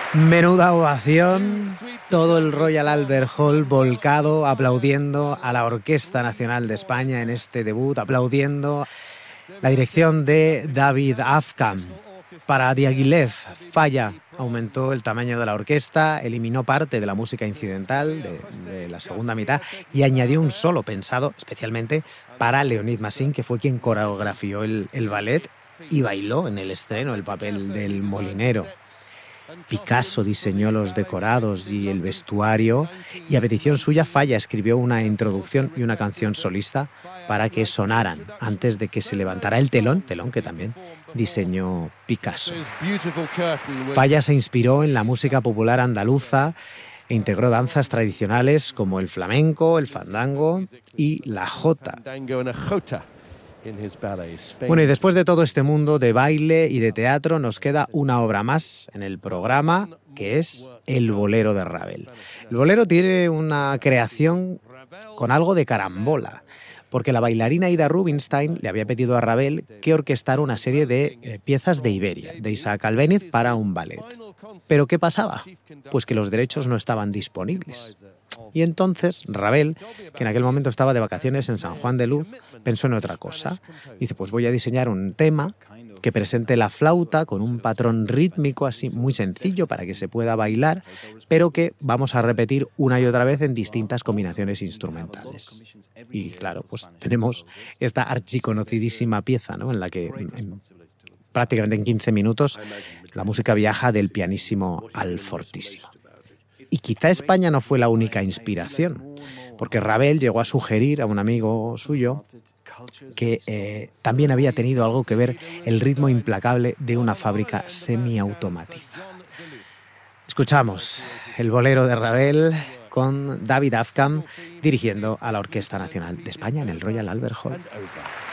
Menuda ovación, todo el Royal Albert Hall volcado, aplaudiendo a la Orquesta Nacional de España en este debut, aplaudiendo la dirección de David Afkam. Para Diaghilev, Falla aumentó el tamaño de la orquesta, eliminó parte de la música incidental de la segunda mitad y añadió un solo pensado especialmente para Leonid Massin, que fue quien coreografió el ballet y bailó en el estreno el papel del molinero. Picasso diseñó los decorados y el vestuario, y a petición suya Falla escribió una introducción y una canción solista para que sonaran antes de que se levantara el telón que también diseñó Picasso. Falla se inspiró en la música popular andaluza e integró danzas tradicionales como el flamenco, el fandango y la jota. Bueno, y después de todo este mundo de baile y de teatro, nos queda una obra más en el programa, que es El bolero de Ravel. El bolero tiene una creación con algo de carambola, porque la bailarina Ida Rubinstein le había pedido a Ravel que orquestara una serie de piezas de Iberia, de Isaac Albéniz, para un ballet. ¿Pero qué pasaba? Pues que los derechos no estaban disponibles. Y entonces Ravel, que en aquel momento estaba de vacaciones en San Juan de Luz, pensó en otra cosa. Dice, pues voy a diseñar un tema que presente la flauta con un patrón rítmico así muy sencillo para que se pueda bailar, pero que vamos a repetir una y otra vez en distintas combinaciones instrumentales. Y claro, pues tenemos esta archiconocidísima pieza, ¿no?, en la que prácticamente en 15 minutos la música viaja del pianísimo al fortísimo. Y quizá España no fue la única inspiración, porque Ravel llegó a sugerir a un amigo suyo que también había tenido algo que ver el ritmo implacable de una fábrica semiautomatizada. Escuchamos el bolero de Ravel con David Afkam dirigiendo a la Orquesta Nacional de España en el Royal Albert Hall.